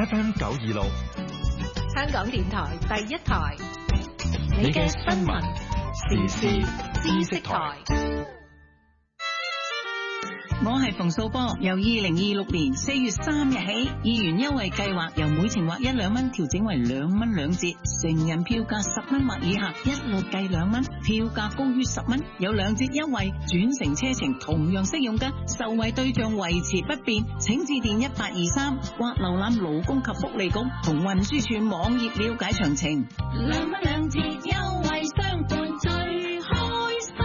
FM 926， 香港電台第一台，你嘅新聞時事知識台。 我係馮素波，由2026年4月3日起，議員優惠計劃由每程劃1、2蚊調整為2蚊2折，成人票價10蚊或以下一律計2蚊，票價高於10蚊有2折優惠，轉乘車程同樣適用㗎，受惠對象維持不變，請致電1823或瀏覽勞工及福利局同運輸署網頁了解詳情。2蚊2折優惠相伴最開心。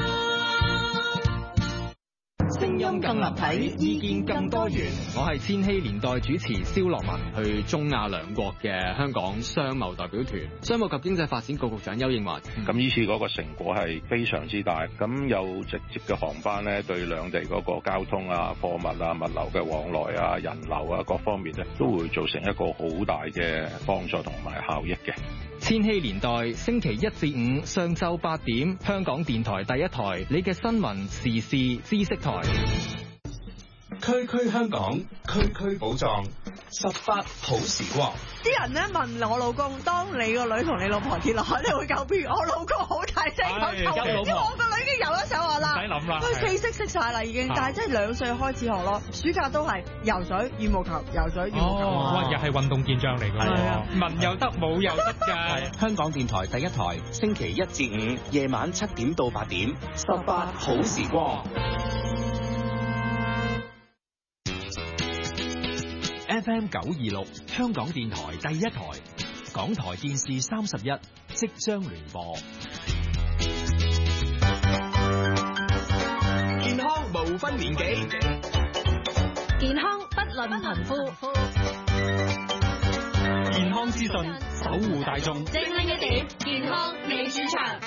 聲音更立體，意見更多元。我係千禧年代主持蕭樂文，去中亞兩國嘅香港商貿代表團，商務及經濟發展局局長丘應樺。 咁呢次嗰個成果係非常之大，咁有直接嘅航班咧，對兩地嗰個交通啊、貨物啊、物流嘅往來啊、人流啊各方面咧，都會造成一個好大嘅幫助同埋效益嘅。 千禧年代星期1至5上晝8點，香港電台第一台，你嘅新聞時事知識台。 區區香港，區區寶藏，18好時光。 啲人咧問我老公，當你個女同你老婆跌落海，你會救邊？我老公好大聲講救，因為我個女已經游咗上岸啦，唔使諗啦，佢4識晒啦已經，但係真係2歲開始學咯，暑假都係游水、羽毛球、游水、羽毛球。 哇，又係運動健將嚟㗎，文又得，武又得㗎。 香港電台第一台，星期1至5夜晚7點到8點，18好時光。FM 926，香港電台第一台，港台電視31即將聯播。健康無分年紀， 健康不論貧富， 健康資訊守護大眾， 精靈一點，健康你主場。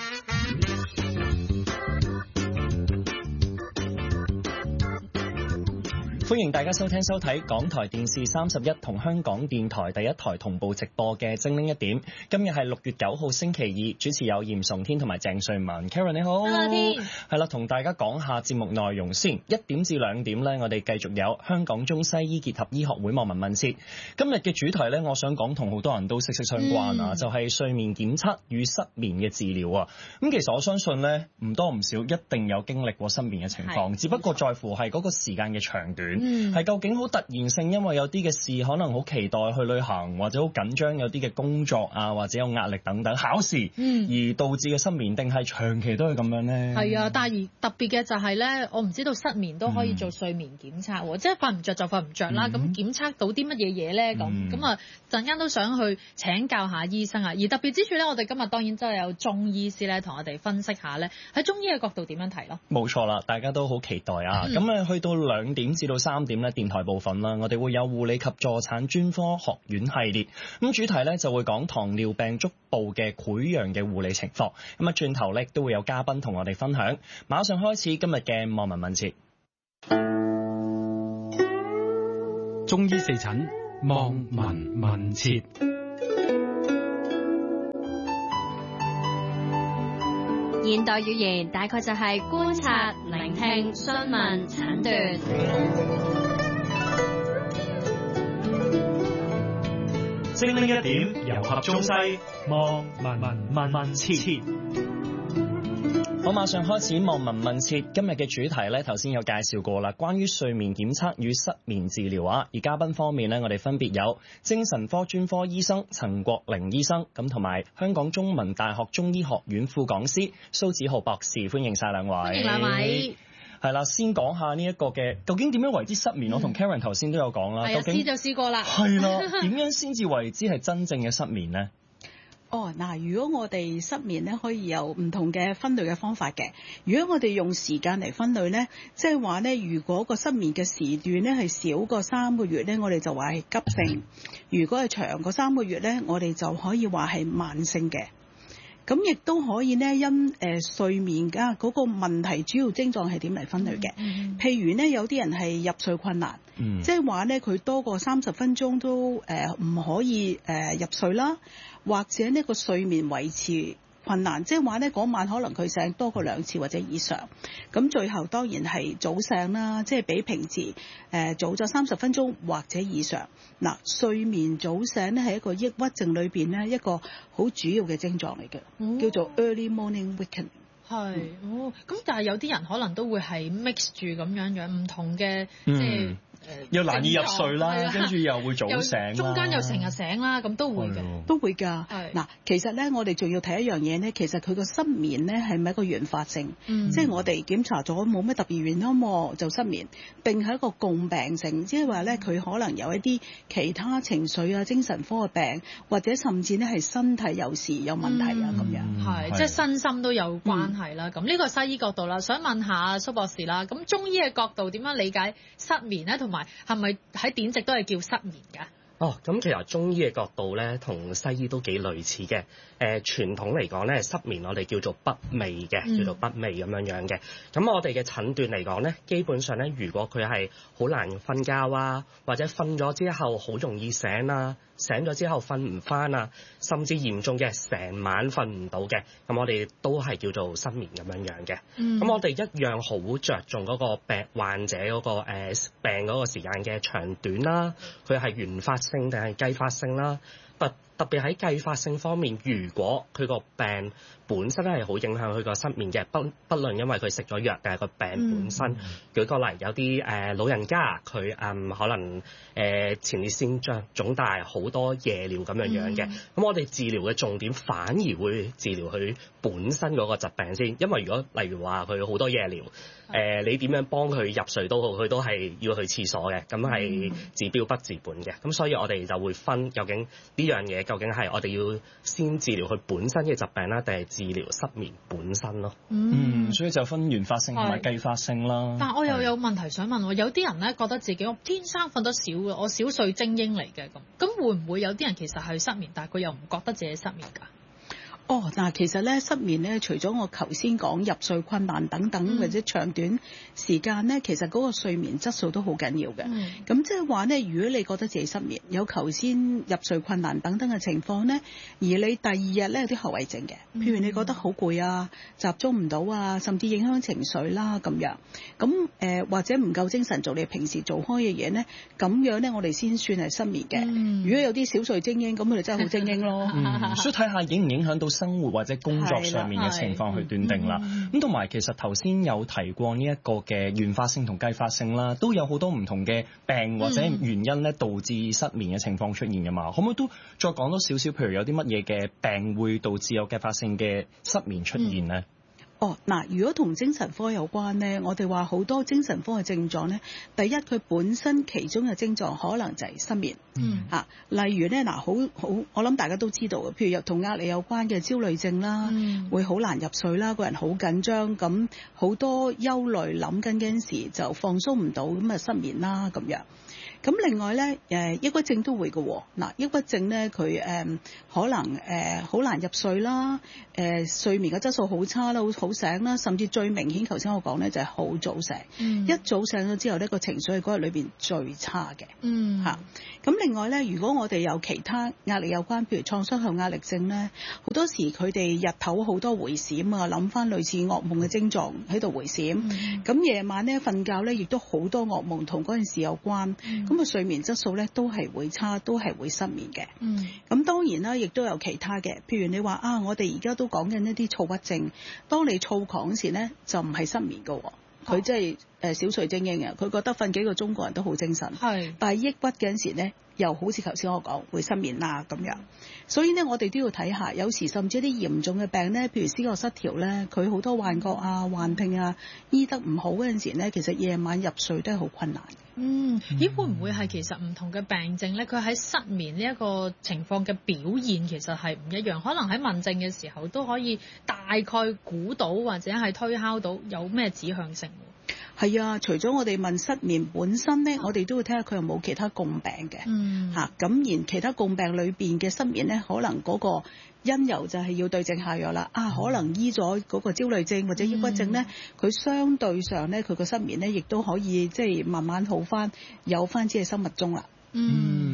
歡迎大家收聽收睇港台電視31同香港電台第一台同步直播嘅精靈一點。今日係6月9號星期2，主持有嚴崇天同埋鄭瑞文。Karen 你好，係啦，同大家講下節目內容先。1點至2點呢，我哋繼續有香港中西醫結合醫學會望聞問切。今日嘅主題呢，我想講同好多人都息息相關啊，就係睡眠檢測與失眠嘅治療啊。咁其實我相信呢，唔多唔少一定有經歷過失眠嘅情況，只不過在乎係嗰個時間嘅長短。係究竟好突然性，因為有啲嘅事可能好期待去旅行，或者好緊張，有啲嘅工作啊，或者有壓力等等考試，而導致嘅失眠，定係長期都係咁樣呢？ 係啊，但係特別嘅就係咧，我唔知道失眠都可以做睡眠檢測喎，即係瞓唔着就瞓唔着啦。咁檢測到啲乜嘢嘢咧？咁啊陣間都想去請教下醫生啊。而特別之處咧，我哋今日當然真係有中醫師咧，同我哋分析下咧喺中醫嘅角度點樣睇咯。冇錯啦，大家都好期待啊！咁去到2點至到3點咧，電台部分啦，我哋會有護理及助產專科學院系列，咁主題咧就會講糖尿病足部嘅潰瘍嘅護理情況。咁啊轉頭咧都會有嘉賓同我哋分享。馬上開始今日嘅望聞問切。 中醫四診望聞問切。 現代語言大概就係觀察、聆聽、詢問、診斷。 精靈一點，融合中西，望聞問切。 好，馬上開始望聞問切。今日嘅主題咧，頭先有介紹過啦，關於睡眠檢測與失眠治療啊。而嘉賓方面咧，我哋分別有精神科專科醫生陳國齡醫生，咁同埋香港中文大學中醫學院副講師蘇梓浩博士，歡迎晒兩位。歡迎兩位。係啦，先講下呢一個嘅究竟點樣為之失眠？我同 Karen 頭先都有講啦。究竟試就試過啦。 係啦，點樣先至為之係真正嘅失眠呢？ 如果我哋失眠咧，可以有唔同嘅分類嘅方法嘅。如果我哋用時間嚟分類咧，即係話咧，如果個失眠嘅時段咧係少過3個月咧，我哋就話係急性；如果係長過3個月咧，我哋就可以話係慢性嘅。咁亦都可以咧，因睡眠嗰個問題主要症狀係點嚟分類嘅。譬如咧，有啲人係入睡困難，即係話咧佢多過30分鐘都唔可以入睡啦，或者呢個睡眠維持困難，即係話咧嗰晚可能佢醒多過2次或者以上，咁最後當然係早醒啦，即係比平時早咗30分鐘或者以上。嗱，睡眠早醒咧係一個抑鬱症裏邊咧一個好主要嘅症狀嚟嘅，叫做 early morning weakening。 係，咁但係有啲人可能都會係 mix 住咁樣唔同嘅，即係又難以入睡啦，跟住又會早醒啦， 中間又成日醒啦，咁都會嘅， 都會㗎。嗱，其實咧我哋仲要睇一樣嘢咧，其實佢個失眠咧係咪一個原發性？即係我哋檢查咗冇咩特別原因就失眠，定係一個共病性，即係話咧佢可能有一啲其他情緒啊、精神科嘅病，或者甚至咧係身體有事有問題啊咁樣。 係，即係身心都有關係啦。咁呢個西醫角度啦，想問下蘇博士啦，咁中醫嘅角度點樣理解失眠咧？同埋係咪喺典籍都係叫失眠㗎？ 咁其實中醫嘅角度咧，同西醫都幾類似嘅。傳統嚟講咧，失眠我哋叫做不寐嘅，叫做不寐咁樣嘅。咁我哋嘅診斷嚟講咧，基本上咧，如果佢係好難瞓覺啊，或者瞓咗之後好容易醒啊，醒咗之後瞓唔返啊，甚至嚴重嘅成晚瞓唔到嘅，咁我哋都係叫做失眠咁樣嘅。咁我哋一樣好着重嗰個患者嗰個病嗰個時間嘅長短啦，佢係原發性定係繼發性啦。特別喺繼發性方面，如果佢個病本身係好影響佢個失眠嘅，不論因為佢食咗藥定係個病本身。舉個例，有啲老人家佢可能前列腺腫大好多夜尿咁樣嘅，咁我哋治療嘅重點反而會治療佢本身嗰個疾病先，因為如果例如話佢好多夜尿，你點樣幫佢入睡都好，佢都係要去廁所嘅，咁係治標不治本嘅。咁所以我哋就會分究竟呢樣嘢究竟係我哋要先治療佢本身嘅疾病啦，定係治療失眠本身咯。 所以就分原發性同埋繼發性啦。 但我又有問題想問，有啲人咧覺得自己我天生瞓得少嘅，我小睡精英嚟嘅咁會唔會有啲人其實係失眠，但係佢又唔覺得自己失眠㗎？ 嗱，其實咧失眠咧，除咗我頭先講入睡困難等等，或者長短時間咧，其實嗰個睡眠質素都好緊要嘅。咁即係話咧，如果你覺得自己失眠，有頭先入睡困難等等嘅情況咧，而你第二日咧有啲後遺症嘅，譬如你覺得好攰啊，集中唔到啊，甚至影響情緒啦咁樣，咁或者唔夠精神做你平時做開嘅嘢咧，咁樣咧我哋先算係失眠嘅。如果有啲小睡精英，咁佢哋真係好精英咯。 所以睇下影唔影響到生活或者工作上面嘅情況去斷定啦。咁同埋其實頭先有提過呢一個嘅原發性同繼發性啦，都有好多唔同嘅病或者原因咧導致失眠嘅情況出現㗎嘛。可唔可以都再講多少少？譬如有啲乜嘢嘅病會導致有繼發性嘅失眠出現呢？ 嗱，如果同精神科有關咧，我哋話好多精神科嘅症狀咧，第一佢本身其中嘅症狀可能就係失眠。例如咧，好，我諗大家都知道嘅，譬如有同壓力有關嘅焦慮症啦，會好難入睡啦，個人好緊張，咁好多憂慮諗緊嗰陣時就放鬆唔到，咁啊失眠啦咁樣。咁另外咧，抑鬱症都會嘅喎。抑鬱症咧，佢可能好難入睡啦，睡眠嘅質素好差啦，好醒啦，甚至最明顯，頭先我講咧就係好早醒。一早醒咗之後咧，個情緒係嗰日裏邊最差嘅。咁另外咧，如果我哋有其他壓力有關，譬如創傷後壓力症咧，好多時佢哋日頭好多回閃啊，諗翻類似噩夢嘅症狀喺度回閃。咁夜晚咧瞓覺咧，亦都好多噩夢同嗰陣時有關。咁啊睡眠質素咧都係會差，都係會失眠嘅。咁當然啦，亦都有其他嘅，譬如你話我哋而家都講緊一啲躁鬱症，當你躁狂時咧就唔係失眠㗎喎，佢即係小睡精英啊，佢覺得瞓幾個鐘個人都好精神。但係抑鬱嗰陣時咧，又好似頭先我講會失眠啦咁樣。所以咧，我哋都要睇下，有時甚至一啲嚴重嘅病咧，譬如思覺失調咧，佢好多幻覺啊、幻聽啊，醫得唔好嗰陣時咧，其實夜晚入睡都係好困難。 咦，會唔會係其實唔同嘅病症咧？佢喺失眠呢一個情況嘅表現其實係唔一樣，可能喺問症嘅時候都可以大概估到或者係推敲到有咩指向性。 係啊，除咗我哋問失眠本身咧，我哋都會睇下佢有冇其他共病嘅。咁然其他共病裏邊嘅失眠咧，可能嗰個因由就係要對症下藥啦。可能醫咗嗰個焦慮症或者抑鬱症咧，佢相對上咧，佢個失眠咧，亦都可以即係慢慢好翻，有翻自己生物鐘啦。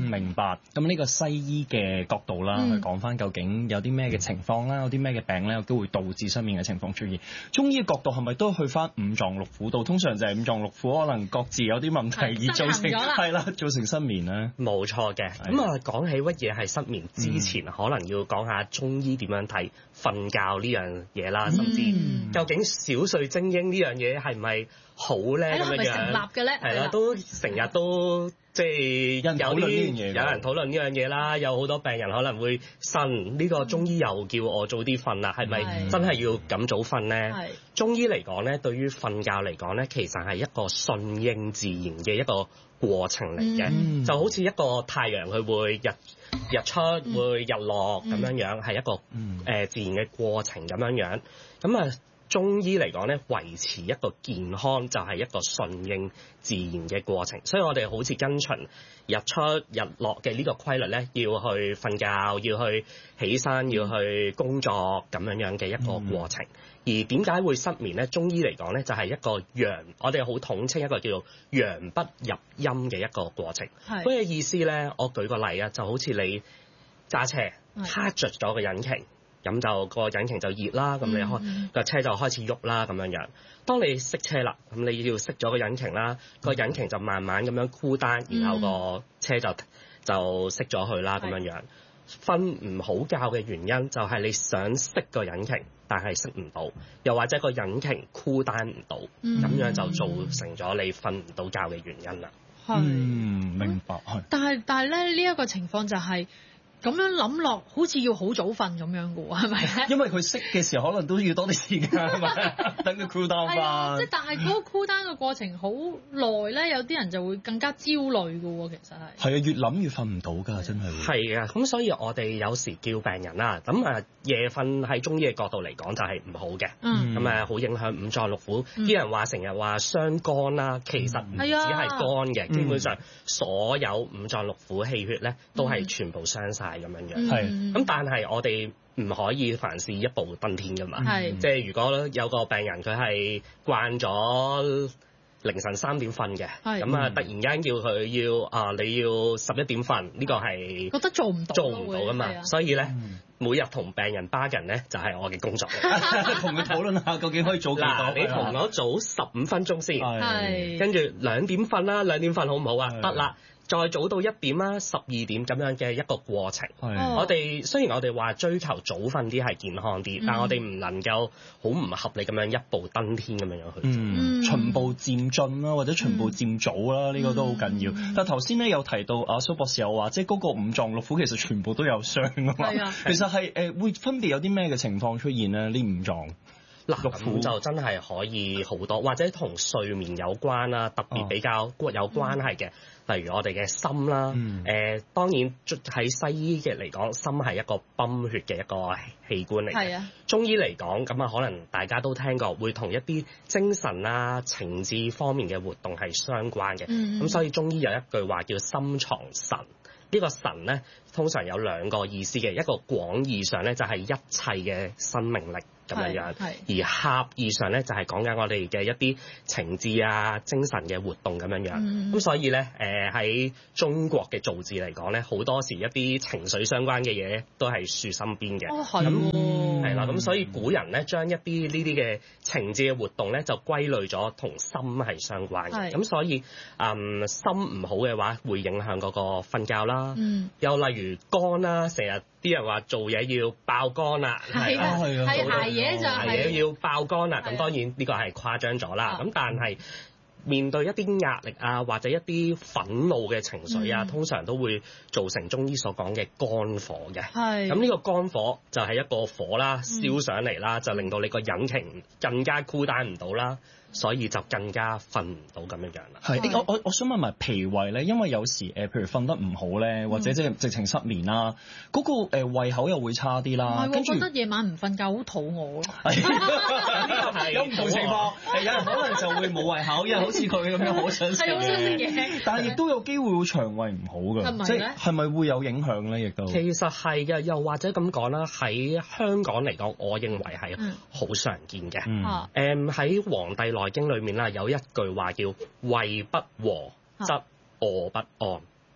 明白。咁呢個西醫嘅角度啦，去講翻究竟有啲咩嘅情況啦，有啲咩嘅病咧，有機會導致失眠嘅情況出現。中醫嘅角度係咪都去翻五臟六腑度？通常就係五臟六腑可能各自有啲問題而造成係啦，造成失眠咧。 冇錯嘅。咁啊，講起乜嘢係失眠之前，可能要講下中醫點樣睇瞓覺呢樣嘢啦，甚至究竟小睡精英呢樣嘢係咪好咧？咁樣樣成立嘅咧，係啦，都成日都即係有人討論呢樣嘢啦。有好多病人可能會呻呢個中醫又叫我早啲瞓啦，係咪真係要咁早瞓咧？中醫嚟講咧，對於瞓覺嚟講咧，其實係一個順應自然嘅一個過程嚟嘅，就好似一個太陽佢會日出會日落咁樣樣，係一個自然嘅過程咁樣樣。咁啊，中醫嚟講咧，維持一個健康就係一個順應自然嘅過程。所以我哋好似跟循日出日落嘅呢個規律咧，要去瞓覺，要去起身，要去工作咁樣樣嘅一個過程。而點解會失眠咧？中醫嚟講咧，就係一個陽，我哋好統稱一個叫做陽不入陰嘅一個過程。乜嘢意思咧？我舉個例啊，就好似你揸車，撻着咗個引擎，咁就個引擎就熱啦，咁你個車就開始喐啦，咁樣樣。當你熄車啦，咁你要熄咗個引擎啦，個引擎就慢慢咁樣cool down，然後個車就熄咗佢啦，咁樣樣。瞓唔好覺嘅原因就係你想熄個引擎，但係熄唔到，又或者個引擎cool down唔到，咁樣就造成咗你瞓唔到覺嘅原因啦。 明白。 但係咧呢一個情況就係咁樣諗落，好似要好早瞓咁樣嘅喎，係咪咧？因為佢熄嘅時候可能都要多啲時間，係咪？等佢 cool down 翻。 即係但係嗰個 cool down 嘅過程好耐咧，有啲人就會更加焦慮嘅喎，其實係。係啊， 越諗越瞓唔到㗎，真係。 係啊，咁所以我哋有時叫病人啦，咁夜瞓喺中醫嘅角度嚟講就係唔好嘅，咁好影響五臟六腑。啲人話成日話傷肝啦，其實唔止係肝嘅，基本上所有五臟六腑氣血咧都係全部傷晒。咁樣樣，咁但係我哋唔可以凡事一步登天㗎嘛，即係如果有個病人佢係慣咗凌晨3點瞓嘅，咁突然間叫佢你要11點瞓，呢個係覺得做唔到㗎嘛，所以咧每日同病人bargain咧就係我嘅工作， 同佢討論下究竟可以早幾多？ 你同我早15分鐘先，跟住2點瞓啦，2點瞓好唔好啊？得啦。再早到1點啦、12點咁樣嘅一個過程。我哋雖然我哋話追求早瞓啲係健康啲，但我哋唔能夠好唔合理咁樣一步登天咁樣去做。 循步漸進啦，或者循步漸早啦，呢個都好緊要。但頭先咧有提到蘇博士有話，即係嗰個五臟六腑其實全部都有傷㗎嘛。其實係會分別有啲咩嘅情況出現咧？呢五臟。 咁就真係可以好多，或者同睡眠有關啦，特別比較有關係嘅，例如我哋嘅心啦。當然喺西醫嘅嚟講，心係一個泵血嘅一個器官嚟嘅。中醫嚟講，咁可能大家都聽過，會同一啲精神啊、情志方面嘅活動係相關嘅。咁所以中醫有一句話叫心藏神。呢個神咧，通常有2個意思嘅，一個廣義上咧就係一切嘅生命力咁樣，而狹義上咧就係講緊我哋嘅一啲情志啊、精神嘅活動咁樣。咁所以咧，喺中國嘅造字嚟講咧，好多時一啲情緒相關嘅嘢都係豎心邊嘅。係啦，咁所以古人咧將一啲呢啲嘅情志嘅活動咧就歸類咗同心係相關嘅。咁所以心唔好嘅話，會影響嗰個瞓覺啦。又例如肝啦，成日啲人話做嘢要爆肝啦， 係捱夜就係要爆肝啦。咁當然呢個係誇張咗啦。咁但係面對一啲壓力啊，或者一啲憤怒嘅情緒啊，通常都會造成中醫所講嘅肝火嘅。咁呢個肝火就係一個火啦，燒上嚟啦，就令到你個引擎更加cool down唔到啦。所以就更加瞓唔到咁樣樣啦。 係，我想問埋脾胃咧，因為有時譬如瞓得唔好咧，或者即係直情失眠啦，嗰個胃口又會差啲啦。 唔係，我覺得夜晚唔瞓覺好肚餓咯。 有唔同情況，有人可能就會冇胃口，有人好似佢咁樣好想食嘢，但係亦都有機會會腸胃唔好㗎。即係咪會有影響咧？亦都其實係嘅，又或者咁講啦，喺香港嚟講，我認為係好常見嘅。喺黃帝內經裏面啦，有一句話叫胃不和則餓不安。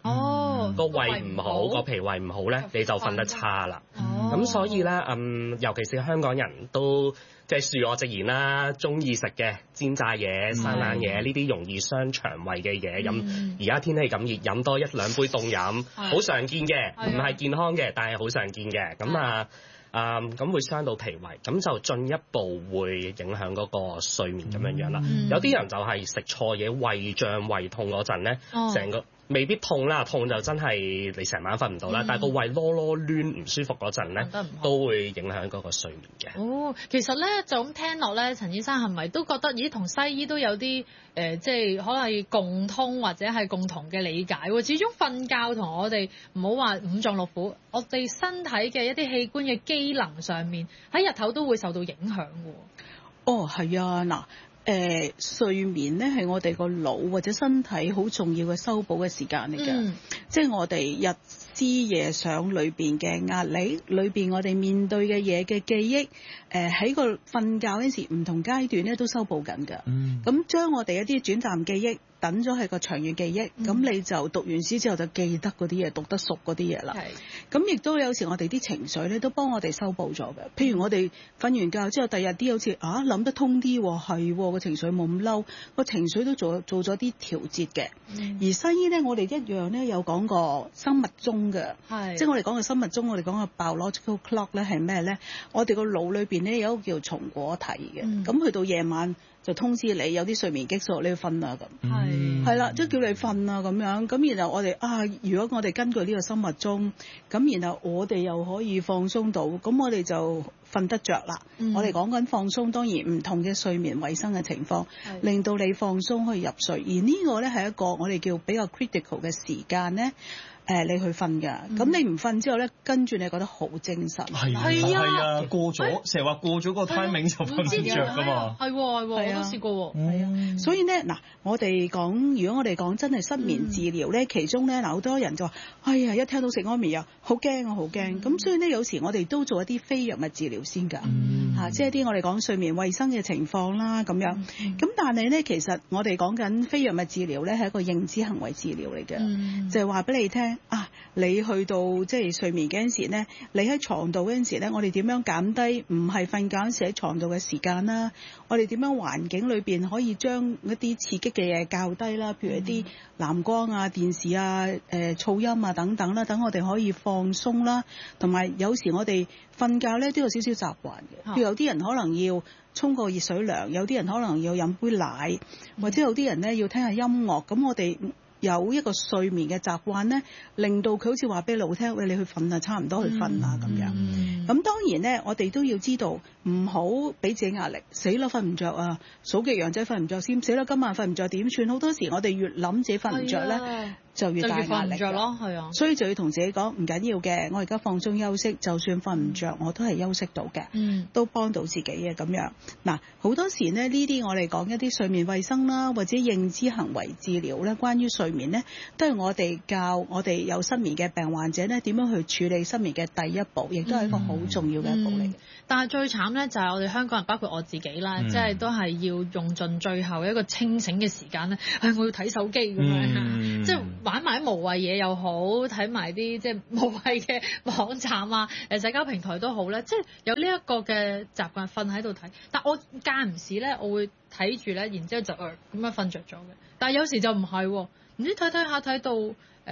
個胃唔好，個脾胃唔好咧，你就瞓得差啦。咁所以咧，尤其是香港人都即係恕我直言啦，中意食嘅煎炸嘢、生冷嘢呢啲容易傷腸胃嘅嘢，咁而家天氣咁熱，飲多1-2杯凍飲，好常見嘅，唔係健康嘅，但係好常見嘅。咁會傷到脾胃，咁就進一步會影響嗰個睡眠咁樣啦。有啲人就係食錯嘢，胃脹胃痛嗰陣咧，成個未必痛啦，痛就真係你成晚瞓唔到啦。但係個胃囉囉攣唔舒服嗰陣咧，都會影響嗰個睡眠嘅。 其實咧就咁聽落咧，陳醫生係咪都覺得同西醫都有啲即係可能係共通或者係共同嘅理解喎？始終瞓覺同我哋唔好話五臟六腑，我哋身體嘅一啲器官嘅機能上面喺日頭都會受到影響喎。 係啊，嗱。睡眠咧係我哋個腦或者身體好重要嘅修補嘅時間嚟嘅，即係我哋日思夜想裏邊嘅壓力，裏邊我哋面對嘅嘢嘅記憶，喺個瞓覺嗰時唔同階段咧都修補緊㗎。咁將我哋一啲短暫記憶等咗係個長遠記憶，咁你就讀完書之後就記得嗰啲嘢，讀得熟嗰啲嘢啦。咁亦都有時我哋啲情緒咧都幫我哋修補咗嘅。譬如我哋瞓完覺之後，第日啲好似諗得通啲，係個情緒冇咁嬲，個情緒都做咗啲調節嘅。而西醫咧，我哋一樣咧有講過生物鐘嘅，即係我哋講嘅生物鐘，我哋講嘅 biological clock 咧係咩咧？我哋個腦裏邊咧有一個叫松果體嘅，咁去到夜晚就通知你有啲睡眠激素，你要瞓啦咁。係啦，即係叫你瞓啊咁樣。咁然後我哋如果我哋根據呢個生物鐘，咁然後我哋又可以放鬆到，咁我哋就瞓得着啦。我哋講緊放鬆，當然唔同嘅睡眠衛生嘅情況，令到你放鬆可以入睡。而呢個咧係一個我哋叫比較 critical 嘅時間咧。你去瞓㗎，咁你唔瞓之後咧，跟住你覺得好精神。 係啊，過咗成日話過咗個 timing 就瞓唔着㗎嘛。係我都試過。係啊， 所以咧嗱，我哋講，如果我哋講真係失眠治療咧，其中咧嗱好多人就話，哎呀，一聽到食安眠藥，好驚啊，好驚。咁所以咧，有時我哋都做一啲非藥物治療先㗎，即係啲我哋講睡眠衛生嘅情況啦咁樣。咁但係咧，其實我哋講緊非藥物治療咧係一個認知行為治療嚟嘅，就係話俾你聽。你去到即係睡眠嗰陣時咧，你喺床度嗰陣時咧，我哋點樣減低唔係瞓覺嗰陣時喺床度嘅時間啦？我哋點樣環境裏邊可以將一啲刺激嘅嘢較低啦？譬如一啲藍光啊、電視啊、噪音啊等等啦，等我哋可以放鬆啦。同埋有時我哋瞓覺咧都有少少習慣嘅，譬如有啲人可能要沖個熱水涼，有啲人可能要飲杯奶，或者有啲人咧要聽下音樂。咁我哋有一個睡眠嘅習慣咧，令到佢好似話俾腦聽，喂，你去瞓啦，差唔多去瞓啦咁樣。咁當然咧，我哋都要知道唔好俾自己壓力，死啦瞓唔着啊，數極羊仔瞓唔着先，死啦今晚瞓唔着點算？好多時我哋越諗自己瞓唔着咧，就越大壓力咯，係啊。所以就要同自己講唔緊要嘅，我而家放鬆休息，就算瞓唔着，我都係休息到嘅，都幫到自己嘅咁樣。嗱，好多時咧呢啲我哋講一啲睡眠衛生啦，或者認知行為治療咧，關於睡眠咧，都係我哋教我哋有失眠嘅病患者咧點樣去處理失眠嘅第一步，亦都係一個好重要嘅一步嚟。 但係最慘咧就係我哋香港人，包括我自己啦，即係都係要用盡最後一個清醒嘅時間咧，我要睇手機咁樣，即係玩埋啲無謂嘢又好，睇埋啲即係無謂嘅網站啊、社交平台都好咧，即係有呢一個嘅習慣瞓喺度睇。但我間唔時咧，我會睇住咧，然之後就咁樣瞓着咗嘅。但係有時就唔係喎，唔知睇睇下睇到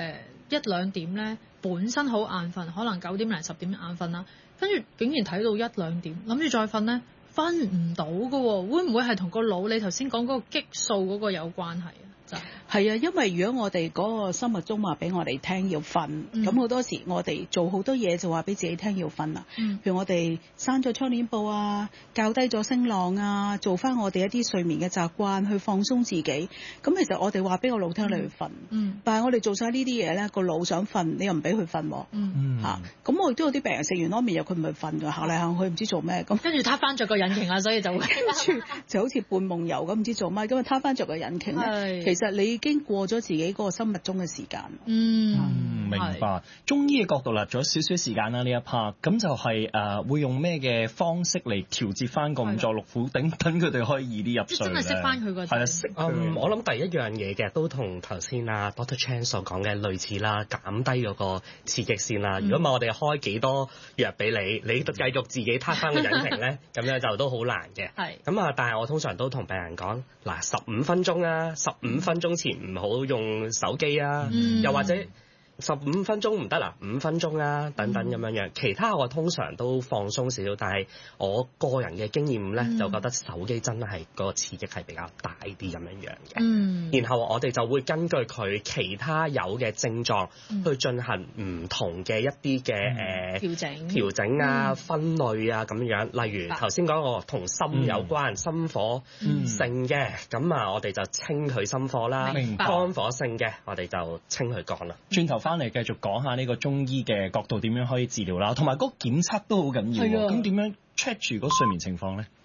1-2點咧，本身好眼瞓，可能9點零10點眼瞓啦，跟住竟然睇到1-2點，諗住再瞓咧，瞓唔到㗎喎，會唔會係同個腦你頭先講嗰個激素嗰個有關係啊？ 係啊，因為如果我哋嗰個生物鐘話俾我哋聽要瞓，咁好多時我哋做好多嘢就話俾自己聽要瞓啦。譬如我哋閂咗窗簾布啊，校低咗聲浪啊，做翻我哋一啲睡眠嘅習慣去放鬆自己。咁其實我哋話俾個腦聽你去瞓，但係我哋做晒呢啲嘢咧，個腦想瞓，你又唔俾佢瞓喎。咁我亦都有啲病人食完安眠藥佢唔去瞓㗎，行嚟行去唔知做咩咁。 跟住攤翻着個引擎啦，所以就會跟住就好似半夢遊咁，唔知做乜，咁啊攤翻着個引擎咧，其實你已經過咗自己嗰個生物鐘嘅時間。 明白。 白。中醫嘅角度啦，仲有少少時間啦呢一 part， 咁就係會用咩嘅方式嚟調節翻個五臟六腑，等佢哋可以易啲入睡咧。 真係識翻佢個。係啦，識。 我諗第一樣嘢嘅都同頭先啊 Dr. Chan 所講嘅類似啦，減低嗰個刺激先啦。如果唔係我哋開幾多藥俾你繼續自己撻翻個引擎咧，咁樣就都好難嘅。係。咁啊，但係我通常都同病人講，嗱15分鐘啊，15分鐘前唔好用手機啊，又或者15分鐘唔得啦，5分鐘啊，等等咁樣樣。其他我通常都放鬆少少，但係我個人嘅經驗咧，就覺得手機真係個刺激係比較大啲咁樣樣嘅。然後我哋就會根據佢其他有嘅症狀去進行唔同嘅一啲嘅調整啊、分類啊咁樣。例如頭先講個同心有關、心火性嘅，咁啊我哋就清佢心火啦；肝火性嘅，我哋就清佢肝啦。 轉頭翻嚟繼續講下呢個中醫嘅角度點樣可以治療啦，同埋嗰個檢測都好緊要喎。咁點樣 check 住嗰睡眠情況咧？